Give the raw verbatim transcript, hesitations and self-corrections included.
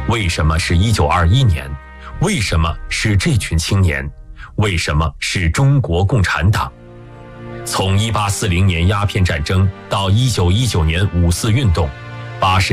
为什么是一九二一年？为什么是这群青年？为什么是中国共产党？从一八四零年鸦片战争到一九一九年五四运动，八十